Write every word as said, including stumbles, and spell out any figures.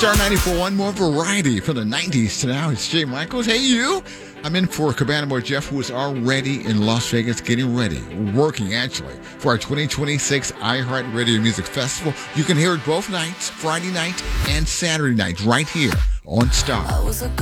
Star ninety-four point one, more variety from the nineties to now. It's Jay Michaels. Hey, you. I'm in for Cabana Boy Jeff, who is already in Las Vegas getting ready, working actually, for our twenty twenty-six iHeartRadio Music Festival. You can hear it both nights, Friday night and Saturday night, right here on Star.